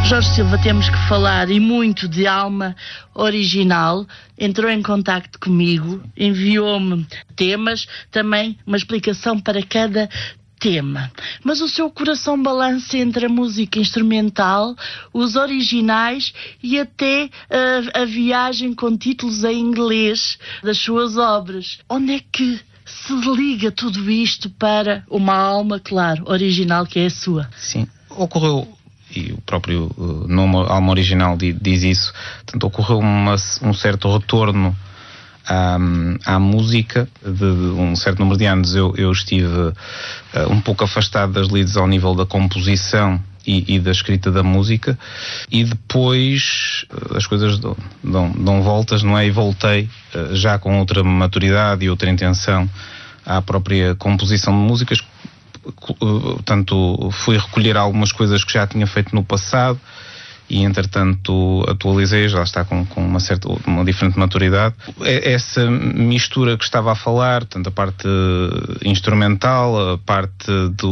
Jorge Silva, temos que falar e muito de Alma Original. Entrou em contacto comigo, enviou-me temas, também uma explicação para cada tema. Mas o seu coração balança entre a música instrumental, os originais e até a viagem com títulos em inglês das suas obras. Onde é que se liga tudo isto para uma alma, claro, original, que é a sua? Sim, ocorreu, e o próprio nome Alma Original diz isso, portanto, ocorreu um certo retorno à música. De um certo número de anos eu estive um pouco afastado das lides ao nível da composição e da escrita da música, e depois as coisas dão voltas, não é? E voltei já com outra maturidade e outra intenção à própria composição de músicas. Portanto, fui recolher algumas coisas que já tinha feito no passado e, entretanto, atualizei, já está com uma diferente maturidade. Essa mistura que estava a falar, tanto a parte instrumental, a parte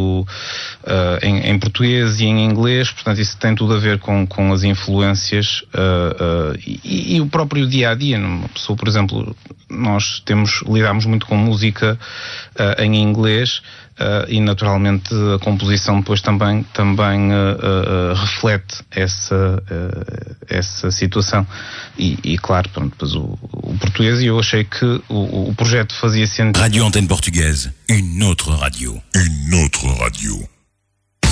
em português e em inglês, portanto, isso tem tudo a ver com as influências e o próprio dia-a-dia. Uma pessoa, por exemplo, nós lidamos muito com música em inglês, e naturalmente a composição depois também reflete essa situação e claro, pronto, depois o português, e eu achei que o projeto fazia sentido. Radio Antenne Portugaise, une autre radio.